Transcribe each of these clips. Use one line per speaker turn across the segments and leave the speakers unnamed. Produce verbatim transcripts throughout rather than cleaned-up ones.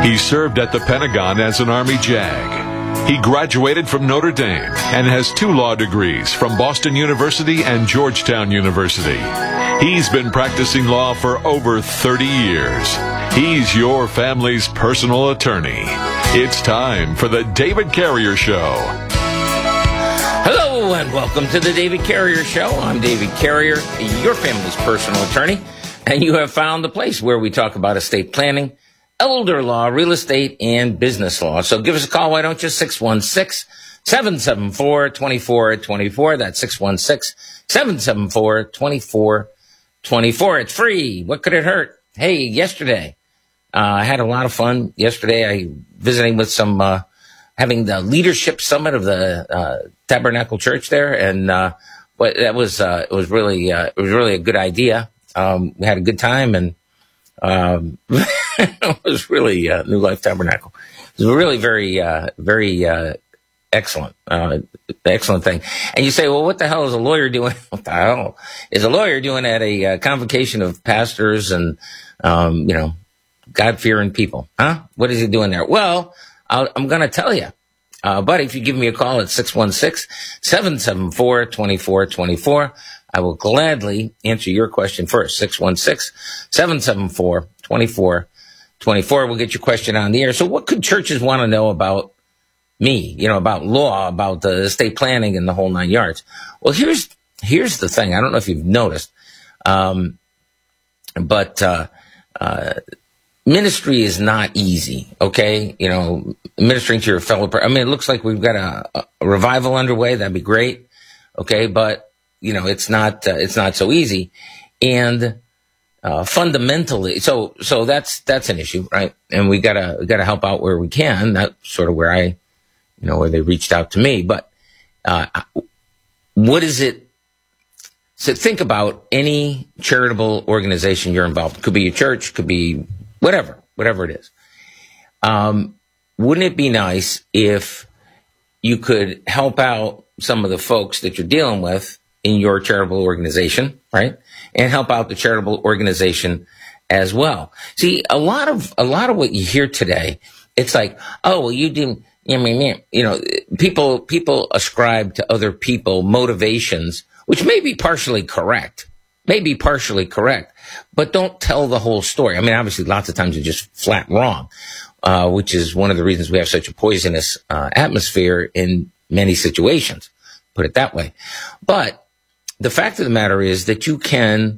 He served at the Pentagon as an Army JAG. He graduated from Notre Dame and has two law degrees from Boston University and Georgetown University. He's been practicing law for over thirty years. He's your family's personal attorney. It's time for the David Carrier Show.
Hello and welcome to the David Carrier Show. I'm David Carrier, your family's personal attorney, and you have found the place where we talk about estate planning, elder law, real estate, and business law. So give us a call, why don't you? six one six, seven seven four, two four two four. That's six one six, seven seven four, two four two four. It's free. What could it hurt? Hey, yesterday, uh, I had a lot of fun. Yesterday, I visiting with some, uh, having the leadership summit of the uh, Tabernacle Church there, and uh, but that was uh, it was really uh, it was really a good idea. Um, we had a good time, and um, it was really uh, New Life Tabernacle. It was really very uh, very uh, excellent, uh, excellent thing. And you say, well, what the hell is a lawyer doing? What the hell is a lawyer doing at a uh, convocation of pastors and um, you know, God-fearing people? Huh? What is he doing there? Well, I'll, I'm going to tell you. Uh, but if you give me a call at six one six, seven seven four, two four two four, I will gladly answer your question first. six one six, seven seven four, two four two four. We'll get your question on the air. So what could churches want to know about me, you know, about law, about the estate planning and the whole nine yards? Well, here's, here's the thing. I don't know if you've noticed, um, but, uh, uh, ministry is not easy, okay? You know, ministering to your fellow person. I mean, it looks like we've got a, a revival underway. That'd be great, okay? But, you know, it's not, uh, it's not so easy. And, uh, fundamentally, so, so that's, that's an issue, right? And we gotta, we gotta help out where we can. That's sort of where I, you know, where they reached out to me. But, uh, what is it? So think about any charitable organization you're involved in. Could be a church, could be whatever, whatever it is. Um, wouldn't it be nice if you could help out some of the folks that you're dealing with in your charitable organization, right? And help out the charitable organization as well. See, a lot of, a lot of what you hear today, it's like, oh, well, you didn't, you know, people, people ascribe to other people motivations, which may be partially correct, may be partially correct, but don't tell the whole story. I mean, obviously, lots of times you're just flat wrong, uh, which is one of the reasons we have such a poisonous uh, atmosphere in many situations, put it that way. But the fact of the matter is that you can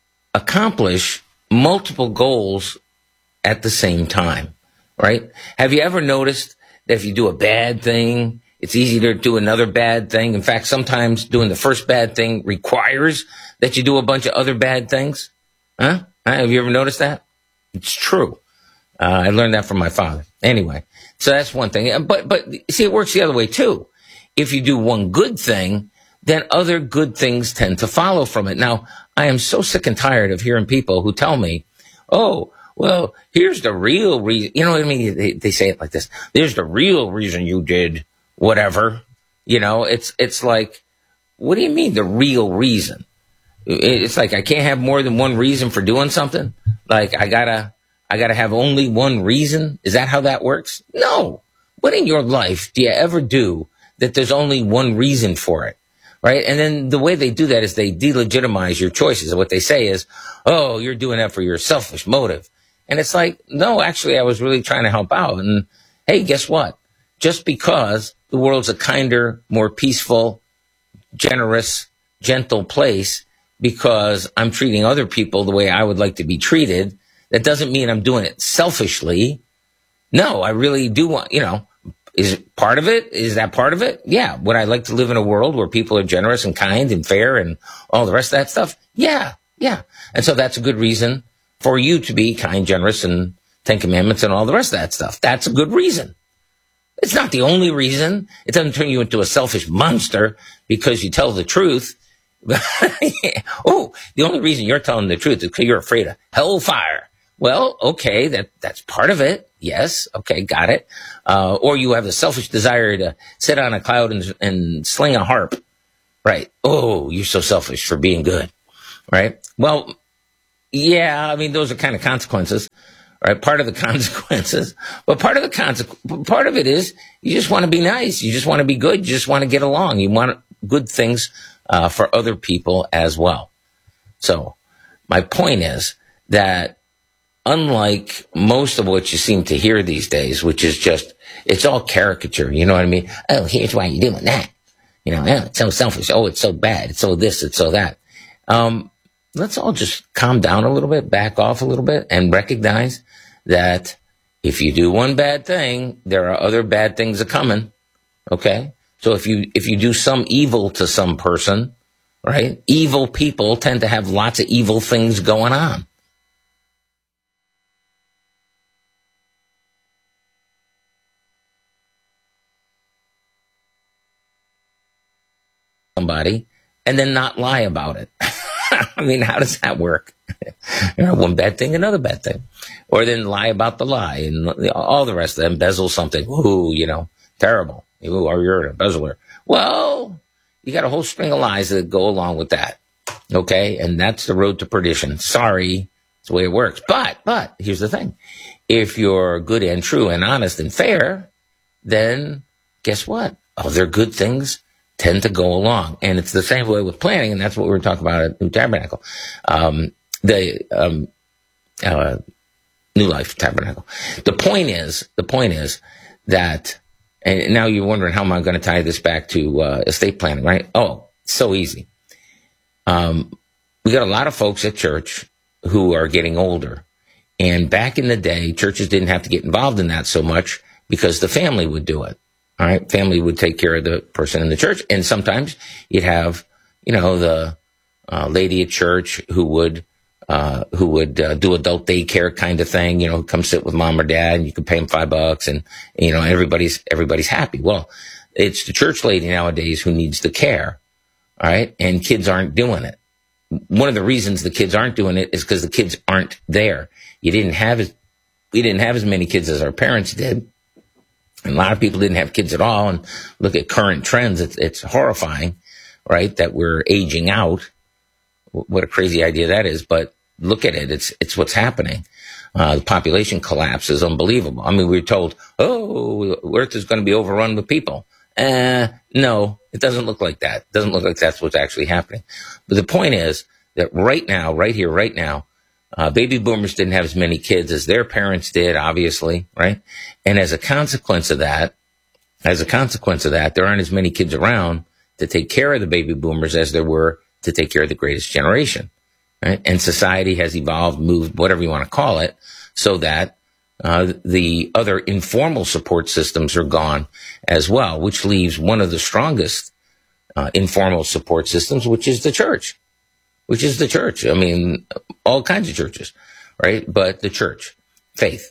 accomplish multiple goals at the same time, right? Have you ever noticed that if you do a bad thing, it's easy to do another bad thing? In fact, sometimes doing the first bad thing requires that you do a bunch of other bad things. Huh? Have you ever noticed that? It's true. Uh, I learned that from my father. Anyway, so that's one thing. But, but see, it works the other way too. If you do one good thing, then other good things tend to follow from it. Now, I am so sick and tired of hearing people who tell me, oh, well, here's the real reason. You know what I mean? They, they say it like this. There's the real reason you did whatever. You know, it's, it's like, what do you mean the real reason? It's like, I can't have more than one reason for doing something. Like, I gotta, I gotta have only one reason. Is that how that works? No. What in your life do you ever do that there's only one reason for it? Right? And then the way they do that is they delegitimize your choices. And what they say is, oh, you're doing that for your selfish motive. And it's like, no, actually, I was really trying to help out. And hey, guess what? Just because the world's a kinder, more peaceful, generous, gentle place, because I'm treating other people the way I would like to be treated, that doesn't mean I'm doing it selfishly. No, I really do want, you know, is it part of it? Is that part of it? Yeah. Would I like to live in a world where people are generous and kind and fair and all the rest of that stuff? Yeah. Yeah. And so that's a good reason for you to be kind, generous, and Ten Commandments and all the rest of that stuff. That's a good reason. It's not the only reason. It doesn't turn you into a selfish monster because you tell the truth. Oh, the only reason you're telling the truth is because you're afraid of hellfire. Well, okay, that, that's part of it. Yes. Okay. Got it. Uh, or you have a selfish desire to sit on a cloud and, and sling a harp. Right. Oh, you're so selfish for being good. Right. Well, yeah, I mean, those are kind of consequences. right? Part of the consequences, but part of the consequence, part of it is you just want to be nice. You just want to be good. You just want to get along. You want good things uh, for other people as well. So my point is that unlike most of what you seem to hear these days, which is just, it's all caricature. You know what I mean? Oh, here's why you're doing that. You know, oh, it's so selfish. Oh, it's so bad. It's so this, it's so that. Um, let's all just calm down a little bit, back off a little bit, and recognize that if you do one bad thing, there are other bad things that are coming. Okay? So if you, if you do some evil to some person, right? Evil people tend to have lots of evil things going on. Somebody and then not lie about it. I mean, how does that work? You know, one bad thing, another bad thing. Or then lie about the lie and all the rest of them, embezzle something. Ooh, you know, terrible. Ooh, or you're an embezzler. Well, you got a whole string of lies that go along with that. Okay? And that's the road to perdition. Sorry. It's the way it works. But, but, here's the thing. If you're good and true and honest and fair, then guess what? Other good things tend to go along. And it's the same way with planning, and that's what we were talking about at New Tabernacle. Um, the, um, uh, New Life Tabernacle. The point is, the point is that, and now you're wondering how am I going to tie this back to, uh, estate planning, right? Oh, so easy. Um, we got a lot of folks at church who are getting older. And back in the day, churches didn't have to get involved in that so much because the family would do it. All right. Family would take care of the person in the church. And sometimes you'd have, you know, the uh, lady at church who would, uh, who would uh, do adult daycare kind of thing, you know, come sit with mom or dad and you could pay them five bucks and, you know, everybody's, everybody's happy. Well, it's the church lady nowadays who needs the care. All right. And kids aren't doing it. One of the reasons the kids aren't doing it is because the kids aren't there. You didn't have as, we didn't have as many kids as our parents did. And a lot of people didn't have kids at all. And look at current trends. It's, it's horrifying, right? That we're aging out. What a crazy idea that is. But look at it. It's, it's what's happening. Uh, the population collapse is unbelievable. I mean, we were told, oh, Earth is going to be overrun with people. Uh, no, it doesn't look like that. It doesn't look like that's what's actually happening. But the point is that right now, right here, right now, Uh, baby boomers didn't have as many kids as their parents did, obviously, right? And as a consequence of that, as a consequence of that, there aren't as many kids around to take care of the baby boomers as there were to take care of the greatest generation, right? And society has evolved, moved, whatever you want to call it, so that uh, the other informal support systems are gone as well, which leaves one of the strongest uh, informal support systems, which is the church. Which is the church. I mean, all kinds of churches, right? But the church, faith.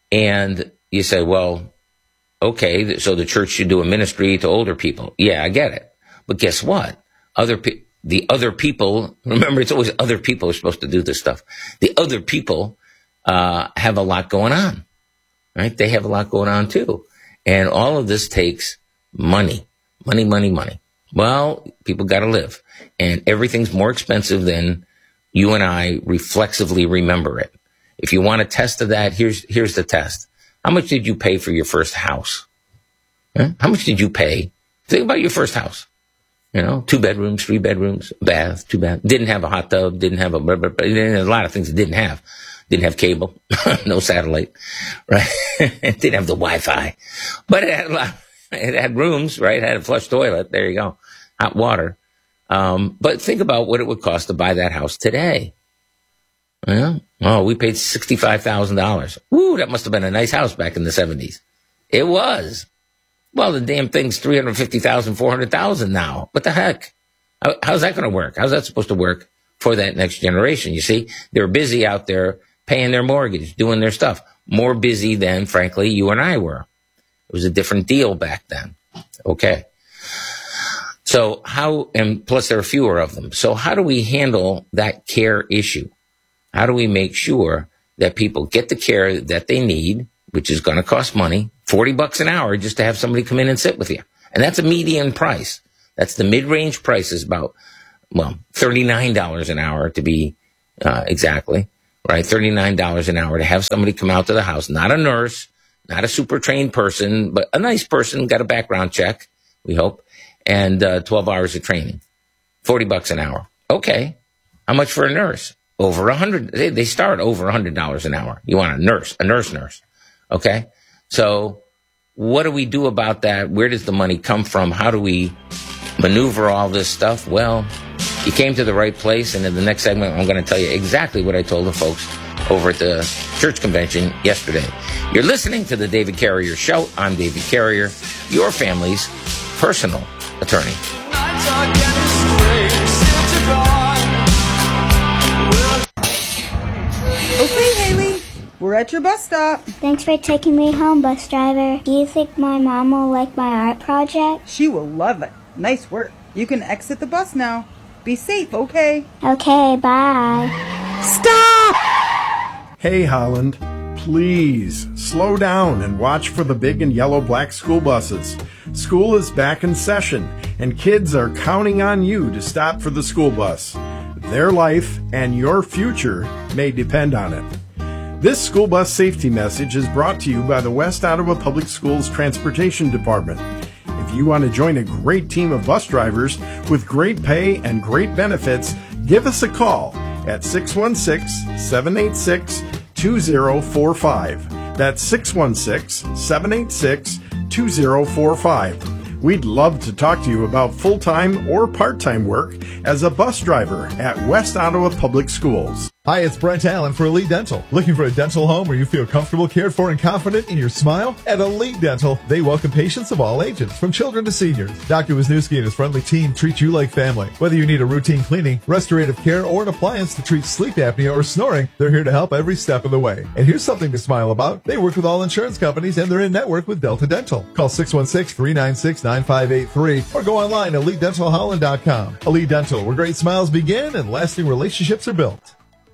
And you say, well, okay, so the church should do a ministry to older people. Yeah, I get it. But guess what? Other pe- the other people, remember, it's always other people are supposed to do this stuff. The other people uh, have a lot going on, right? They have a lot going on too. And all of this takes money, money, money, money. Well, people got to live. And everything's more expensive than you and I reflexively remember it. If you want a test of that, here's here's the test. How much did you pay for your first house? Huh? How much did you pay? Think about your first house. You know, two bedrooms, three bedrooms, bath, two bath. Didn't have a hot tub, didn't have a, a lot of things it didn't have. Didn't have cable, no satellite, right? It didn't have the Wi-Fi. But it had a lot. It had rooms, right? It had a flush toilet. There you go. Hot water. Um, but think about what it would cost to buy that house today. Yeah. Oh, we paid sixty-five thousand dollars. Woo, that must have been a nice house back in the seventies. It was. Well, the damn thing's three hundred fifty thousand dollars, four hundred thousand dollars now. What the heck? How, how's that going to work? How's that supposed to work for that next generation? You see, they're busy out there paying their mortgage, doing their stuff. More busy than, frankly, you and I were. It was a different deal back then. Okay. So how, and plus there are fewer of them. So how do we handle that care issue? How do we make sure that people get the care that they need, which is going to cost money, forty bucks an hour just to have somebody come in and sit with you. And that's a median price. That's the mid-range price is about, well, thirty-nine dollars an hour to be uh, exactly, right? thirty-nine dollars an hour to have somebody come out to the house, not a nurse, not a super trained person, but a nice person, got a background check, we hope, and uh, twelve hours of training, forty bucks an hour. Okay. How much for a nurse? Over a hundred. They, they start over a hundred dollars an hour. You want a nurse, a nurse nurse. Okay. So what do we do about that? Where does the money come from? How do we maneuver all this stuff? Well, you came to the right place. And in the next segment, I'm going to tell you exactly what I told the folks over at the church convention yesterday. You're listening to the David Carrier Show. I'm David Carrier, your family's personal attorney.
Okay, Haley, we're at your bus stop.
Thanks for taking me home, bus driver. Do you think my mom will like my art project?
She will love it. Nice work. You can exit the bus now. Be safe, okay?
Okay, bye.
Stop!
Hey, Holland, please slow down and watch for the big and yellow black school buses. School is back in session, and kids are counting on you to stop for the school bus. Their life and your future may depend on it. This school bus safety message is brought to you by the West Ottawa Public Schools Transportation Department. If you want to join a great team of bus drivers with great pay and great benefits, give us a call at six one six, seven eight six, two zero four five. That's six one six, seven eight six, two zero four five. We'd love to talk to you about full-time or part-time work as a bus driver at West Ottawa Public Schools.
Hi, it's Brent Allen for Elite Dental. Looking for a dental home where you feel comfortable, cared for, and confident in your smile? At Elite Dental, they welcome patients of all ages, from children to seniors. Doctor Wisniewski and his friendly team treat you like family. Whether you need a routine cleaning, restorative care, or an appliance to treat sleep apnea or snoring, they're here to help every step of the way. And here's something to smile about. They work with all insurance companies, and they're in network with Delta Dental. Call six one six, three nine six, nine five eight three or go online at elite dental holland dot com. Elite Dental, where great smiles begin and lasting relationships are built.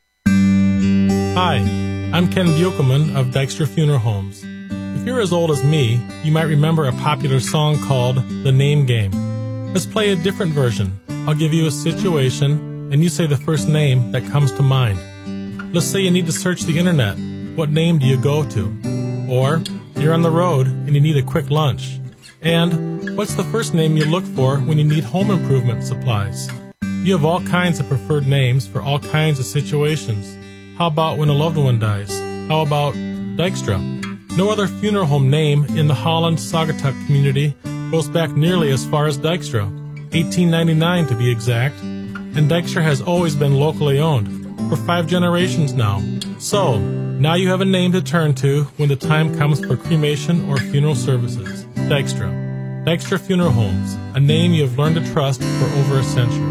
Hi, I'm Ken Buchelman of Dykstra Funeral Homes. If you're as old as me, you might remember a popular song called The Name Game. Let's play a different version. I'll give you a situation, and you say the first name that comes to mind. Let's say you need to search the internet. What name do you go to? Or you're on the road and you need a quick lunch. And what's the first name you look for when you need home improvement supplies? You have all kinds of preferred names for all kinds of situations. How about when a loved one dies? How about Dykstra? No other funeral home name in the Holland-Saugatuck community goes back nearly as far as Dykstra, eighteen ninety-nine to be exact, and Dykstra has always been locally owned, for five generations now. So, now you have a name to turn to when the time comes for cremation or funeral services. Dykstra. Dykstra Funeral Homes, a name you have learned to trust for over a century.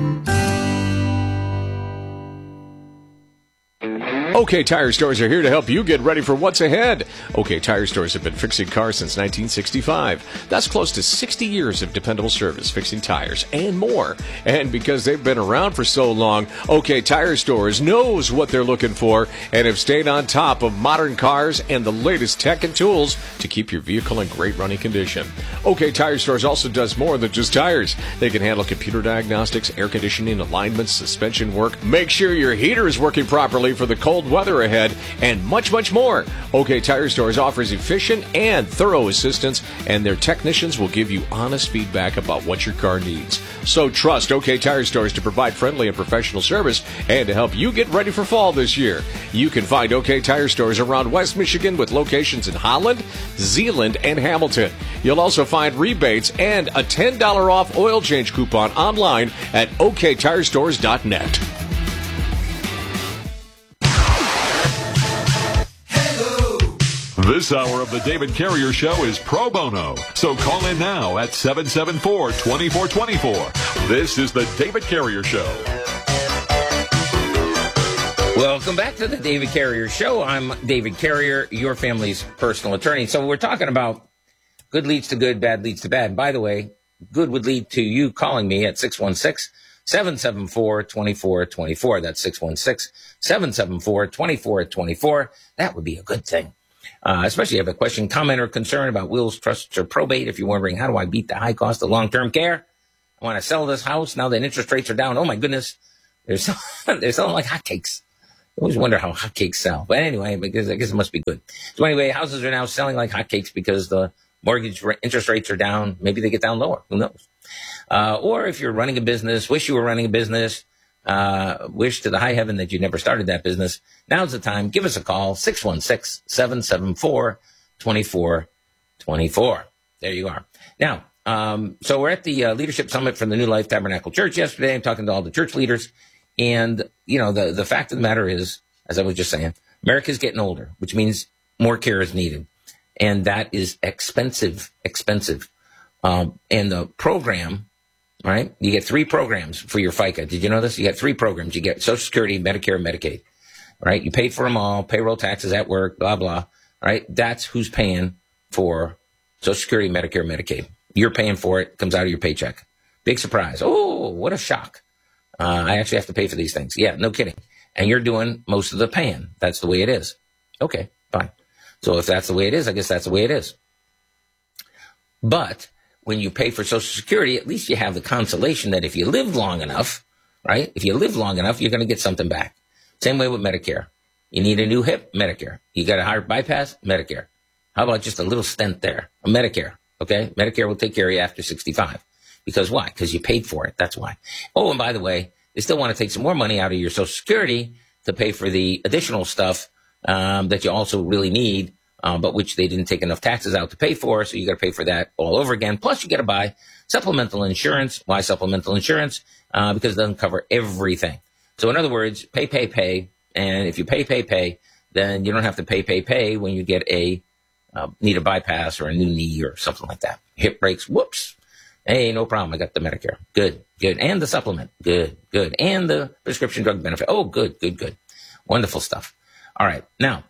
OK Tire Stores are here to help you get ready for what's ahead. OK Tire Stores have been fixing cars since nineteen sixty-five. That's close to sixty years of dependable service, fixing tires and more. And because they've been around for so long, OK Tire Stores knows what they're looking for and have stayed on top of modern cars and the latest tech and tools to keep your vehicle in great running condition. OK Tire Stores also does more than just tires. They can handle computer diagnostics, air conditioning, alignments, suspension work, make sure your heater is working properly for the cold weather ahead, and much, much more. OK Tire Stores offers efficient and thorough assistance, and their technicians will give you honest feedback about what your car needs. So trust OK Tire Stores to provide friendly and professional service and to help you get ready for fall this year. You can find OK Tire Stores around West Michigan with locations in Holland, Zeeland, and Hamilton. You'll also find rebates and a ten dollars off oil change coupon online at O K tire stores dot net.
This hour of the David Carrier Show is pro bono, so call in now at seven seven four, two four two four. This is the David Carrier Show.
Welcome back to the David Carrier Show. I'm David Carrier, your family's personal attorney. So we're talking about good leads to good, bad leads to bad. By the way, good would lead to you calling me at six one six, seven seven four, two four two four. That's six one six, seven seven four, two four two four. That would be a good thing. Uh, especially if you have a question, comment, or concern about wills, trusts, or probate. If you're wondering, how do I beat the high cost of long-term care? I want to sell this house now that interest rates are down. Oh, my goodness. They're, sell- they're selling like hotcakes. I always wonder how hotcakes sell. But anyway, because I guess it must be good. So anyway, houses are now selling like hotcakes because the mortgage interest rates are down. Maybe they get down lower. Who knows? Uh, or if you're running a business, wish you were running a business, uh, wish to the high heaven that you never started that business. Now's the time. Give us a call, six one six, seven seven four, two four two four. There you are. Now, um, so we're at the uh, Leadership Summit from the New Life Tabernacle Church yesterday. I'm talking to all the church leaders. And, you know, the, the fact of the matter is, as I was just saying, America's getting older, which means more care is needed. And that is expensive, expensive. Um, and the program, right? You get three programs for your FICA. Did you know this? You get three programs. You get Social Security, Medicare, and Medicaid, right? You paid for them all, payroll taxes at work, blah, blah, right? That's who's paying for Social Security, Medicare, Medicaid. You're paying for it. Comes out of your paycheck. Big surprise. Oh, what a shock. Uh, I actually have to pay for these things. Yeah, no kidding. And you're doing most of the paying. That's the way it is. Okay, fine. So if that's the way it is, I guess that's the way it is. But when you pay for Social Security, at least you have the consolation that if you live long enough, right? If you live long enough, you're going to get something back. Same way with Medicare. You need a new hip, Medicare. You got a heart bypass, Medicare. How about just a little stent there? A Medicare, okay? Medicare will take care of you after sixty-five. Because why? Because you paid for it. That's why. Oh, and by the way, they still want to take some more money out of your Social Security to pay for the additional stuff um, that you also really need, um, but which they didn't take enough taxes out to pay for. So you got to pay for that all over again. Plus, you got to buy supplemental insurance. Why supplemental insurance? Uh, because it doesn't cover everything. So in other words, pay, pay, pay. And if you pay, pay, pay, then you don't have to pay, pay, pay when you get a uh, need a bypass or a new knee or something like that. Hip breaks. Whoops. Hey, no problem. I got the Medicare. Good, good. And the supplement. Good, good. And the prescription drug benefit. Oh, good, good, good. Wonderful stuff. All right. Now,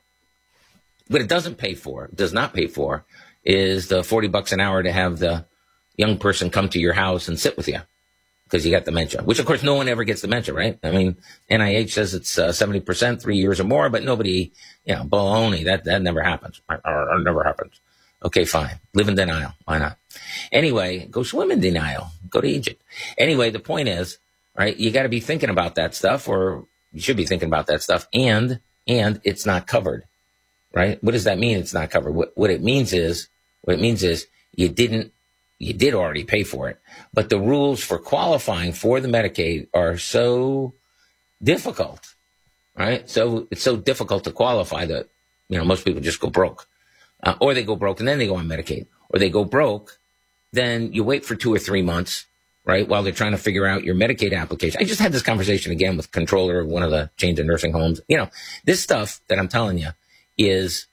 what it doesn't pay for, does not pay for, is the forty bucks an hour to have the young person come to your house and sit with you because you got dementia, which, of course, no one ever gets dementia, right? I mean, N I H says it's uh, seventy percent, three years or more, but nobody, you know, baloney. That, that never happens. Or, or, or never happens. Okay, fine. Live in denial. Why not? Anyway, go swim in denial. Go to Egypt. Anyway, the point is, right, you got to be thinking about that stuff, or you should be thinking about that stuff, and and it's not covered, right? What does that mean? It's not covered. What what it means is, what it means is you didn't, you did already pay for it, but the rules for qualifying for the Medicaid are so difficult, right? So it's so difficult to qualify that, you know, most people just go broke. Uh, or they go broke and then they go on Medicaid. Or they go broke, then you wait for two or three months, right, while they're trying to figure out your Medicaid application. I just had this conversation again with controller of one of the chains of nursing homes. You know, this stuff that I'm telling you is,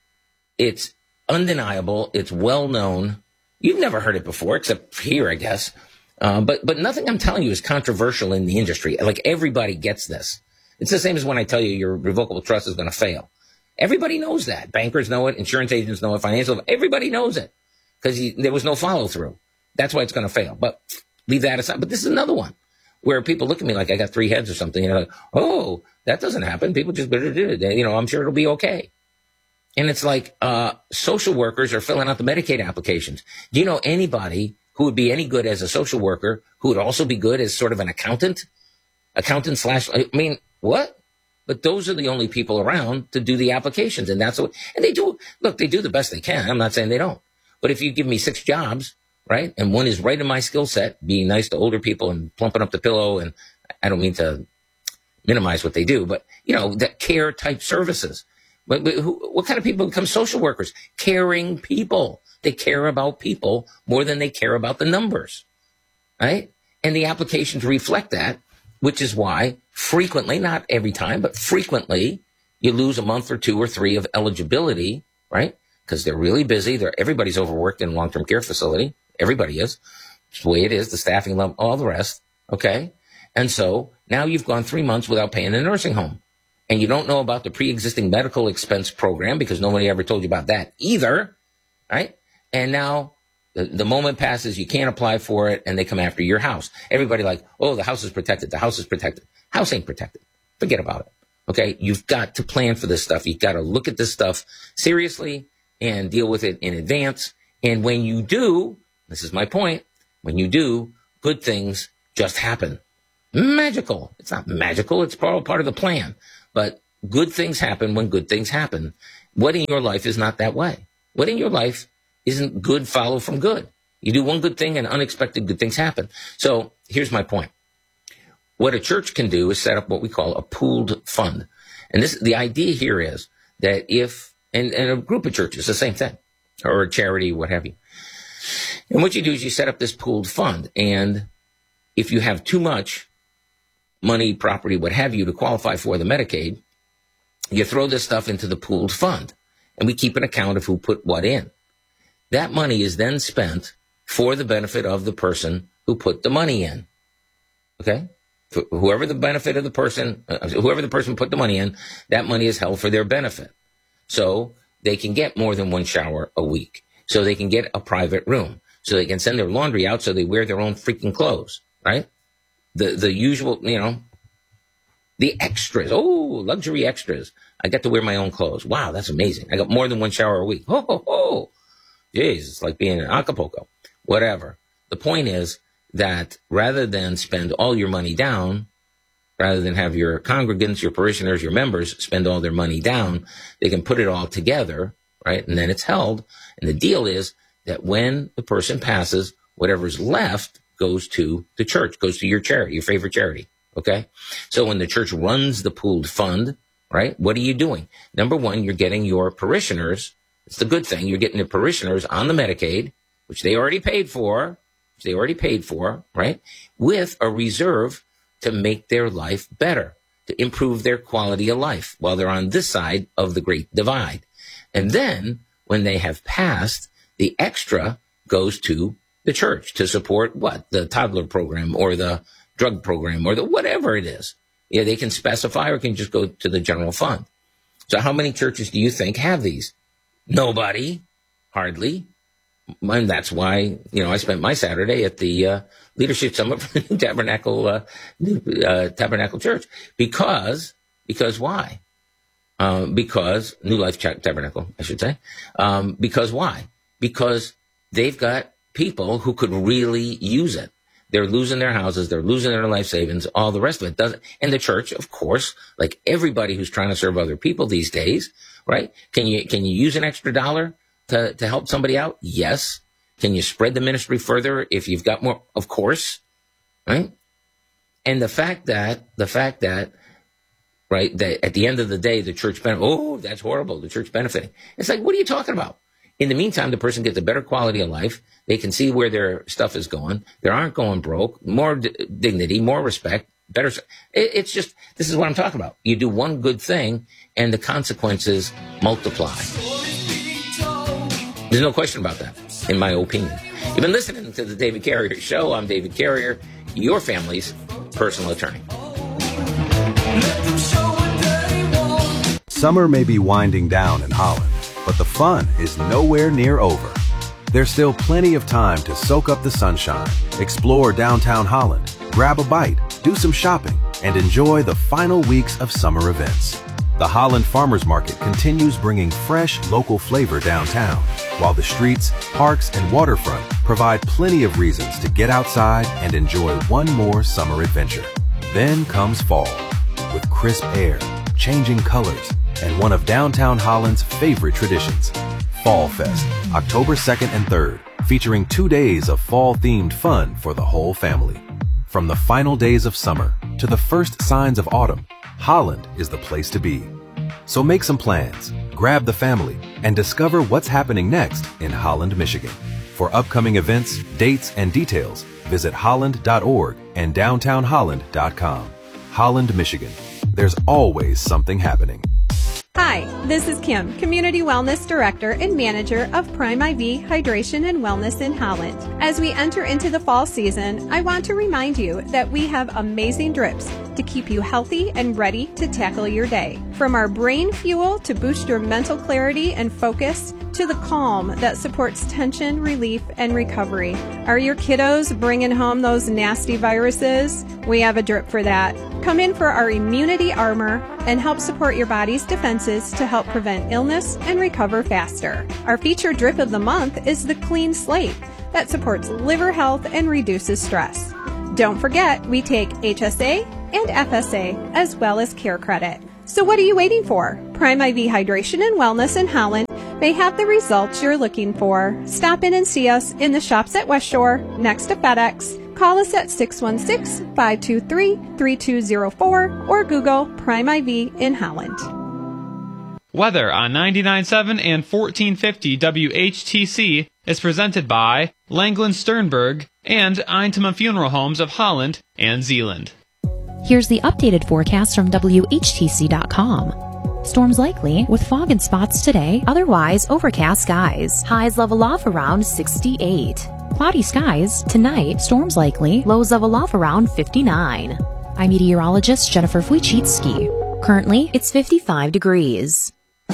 it's undeniable. It's well known. You've never heard it before, except here, I guess. Uh, but but nothing I'm telling you is controversial in the industry. Like, everybody gets this. It's the same as when I tell you your revocable trust is going to fail. Everybody knows that. Bankers know it. Insurance agents know it. Financial, everybody knows it because there was no follow through. That's why it's going to fail. But leave that aside. But this is another one where people look at me like I got three heads or something. You know, like, oh, that doesn't happen. People just better do it. You know, I'm sure it'll be okay. And it's like uh, social workers are filling out the Medicaid applications. Do you know anybody who would be any good as a social worker who would also be good as sort of an accountant? Accountant slash, I mean, what? But those are the only people around to do the applications. And that's what, and they do, look, they do the best they can. I'm not saying they don't. But if you give me six jobs, right, and one is right in my skill set, being nice to older people and plumping up the pillow, and I don't mean to minimize what they do, but, you know, that care type services. But, but who, what kind of people become social workers? Caring people. They care about people more than they care about the numbers, right? And the applications reflect that, which is why frequently, not every time, but frequently, you lose a month or two or three of eligibility, right? Because they're really busy. They're, everybody's overworked in a long-term care facility. Everybody is. It's the way it is, the staffing level, all the rest, okay? And so now you've gone three months without paying a nursing home. And you don't know about the pre-existing medical expense program because nobody ever told you about that either, right? And now the, the moment passes, you can't apply for it, and they come after your house. Everybody like, oh, the house is protected. The house is protected. House ain't protected. Forget about it. Okay? You've got to plan for this stuff. You've got to look at this stuff seriously and deal with it in advance. And when you do, this is my point, when you do, good things just happen. Magical. It's not magical. It's part, part of the plan. But good things happen when good things happen. What in your life is not that way? What in your life isn't good follow from good? You do one good thing and unexpected good things happen. So here's my point. What a church can do is set up what we call a pooled fund. And this, the idea here is that if, and, and a group of churches, the same thing, or a charity, what have you. And what you do is you set up this pooled fund. And if you have too much money, property, what have you, to qualify for the Medicaid, you throw this stuff into the pooled fund. And we keep an account of who put what in. That money is then spent for the benefit of the person who put the money in. Okay? For whoever the benefit of the person, uh, whoever the person put the money in, that money is held for their benefit. So they can get more than one shower a week. So they can get a private room. So they can send their laundry out so they wear their own freaking clothes, right? The the usual, you know, the extras. Oh, luxury extras. I get to wear my own clothes. Wow, that's amazing. I got more than one shower a week. Ho, ho, ho. Jeez, it's like being in Acapulco. Whatever. The point is that rather than spend all your money down, rather than have your congregants, your parishioners, your members spend all their money down, they can put it all together, right? And then it's held. And the deal is that when the person passes, whatever's left goes to the church, goes to your charity, your favorite charity, okay? So when the church runs the pooled fund, right, what are you doing? Number one, you're getting your parishioners. It's the good thing. You're getting the parishioners on the Medicaid, which they already paid for, which they already paid for, right, with a reserve to make their life better, to improve their quality of life while they're on this side of the Great Divide. And then when they have passed, the extra goes to the church to support what? The toddler program or the drug program or the whatever it is. Yeah, they can specify or can just go to the general fund. So how many churches do you think have these? Nobody. Hardly. And that's why, you know, I spent my Saturday at the uh, Leadership Summit for the New Tabernacle, uh, New, uh, Tabernacle Church. Because, because why? Um, because, New Life Tabernacle, I should say. Um, because why? Because they've got people who could really use it. They're losing their houses. They're losing their life savings. All the rest of it doesn't. And the church, of course, like everybody who's trying to serve other people these days, right? Can you, can you use an extra dollar to, to help somebody out? Yes. Can you spread the ministry further if you've got more? Of course, right? And the fact that, the fact that, right, that at the end of the day, the church benefit, oh, that's horrible, the church benefiting. It's like, what are you talking about? In the meantime, the person gets a better quality of life. They can see where their stuff is going. They aren't going broke. More d- dignity, more respect, better. It, it's just, this is what I'm talking about. You do one good thing and the consequences multiply. There's no question about that, in my opinion. You've been listening to the David Carrier Show. I'm David Carrier, your family's personal attorney.
Summer may be winding down in Holland, but the fun is nowhere near over. There's still plenty of time to soak up the sunshine, explore downtown Holland, grab a bite, do some shopping, and enjoy the final weeks of summer events. The Holland Farmers Market continues bringing fresh, local flavor downtown, while the streets, parks, and waterfront provide plenty of reasons to get outside and enjoy one more summer adventure. Then comes fall, with crisp air, changing colors, and one of downtown Holland's favorite traditions, Fall Fest, October second and third, featuring two days of fall-themed fun for the whole family. From the final days of summer to the first signs of autumn, Holland is the place to be. So make some plans, grab the family, and discover what's happening next in Holland, Michigan. For upcoming events, dates, and details, visit holland dot org and downtown holland dot com. Holland, Michigan. There's always something happening.
Hi, this is Kim, Community Wellness Director and Manager of Prime I V Hydration and Wellness in Holland. As we enter into the fall season, I want to remind you that we have amazing drips to keep you healthy and ready to tackle your day. From our brain fuel to boost your mental clarity and focus, to the calm that supports tension, relief, and recovery. Are your kiddos bringing home those nasty viruses? We have a drip for that. Come in for our immunity armor and help support your body's defenses to help prevent illness and recover faster. Our featured drip of the month is the Clean Slate that supports liver health and reduces stress. Don't forget, we take H S A and F S A as well as Care Credit. So what are you waiting for? Prime I V Hydration and Wellness in Holland may have the results you're looking for. Stop in and see us in the shops at West Shore, next to FedEx. Call us at six one six, five two three, three two zero four or Google Prime I V in Holland.
Weather on ninety-nine point seven and fourteen fifty W H T C is presented by Langland Sternberg and Eintema Funeral Homes of Holland and Zealand.
Here's the updated forecast from W H T C dot com. Storms likely with fog and spots today, otherwise overcast skies. Highs level off around sixty-eight. Cloudy skies tonight, storms likely, lows level off around fifty-nine. I'm meteorologist Jennifer Wojcicki. Currently, it's fifty-five degrees.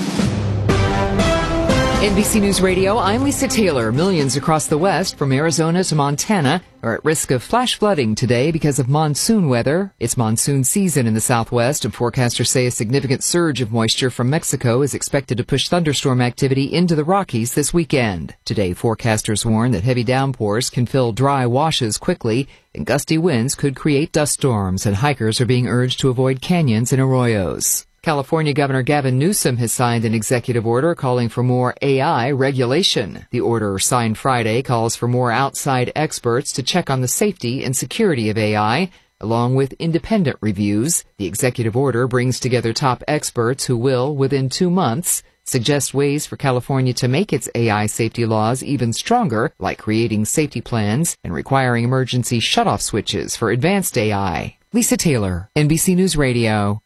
N B C News Radio, I'm Lisa Taylor. Millions across the West, from Arizona to Montana, are at risk of flash flooding today because of monsoon weather. It's monsoon season in the Southwest, and forecasters say a significant surge of moisture from Mexico is expected to push thunderstorm activity into the Rockies this weekend. Today, forecasters warn that heavy downpours can fill dry washes quickly, and gusty winds could create dust storms, and hikers are being urged to avoid canyons and arroyos. California Governor Gavin Newsom has signed an executive order calling for more A I regulation. The order, signed Friday, calls for more outside experts to check on the safety and security of A I, along with independent reviews. The executive order brings together top experts who will, within two months, suggest ways for California to make its A I safety laws even stronger, like creating safety plans and requiring emergency shutoff switches for advanced A I. Lisa Taylor, N B C News Radio.